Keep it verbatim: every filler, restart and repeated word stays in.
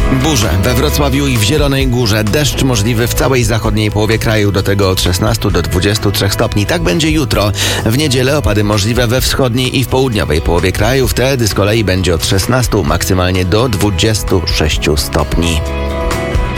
Burze we Wrocławiu i w Zielonej Górze. Deszcz możliwy w całej zachodniej połowie kraju, do tego od szesnastu do dwudziestu trzech stopni. Tak będzie jutro. W niedzielę opady możliwe we wschodniej i w południowej połowie kraju. Wtedy z kolei będzie od szesnastu maksymalnie do dwudziestu sześciu stopni.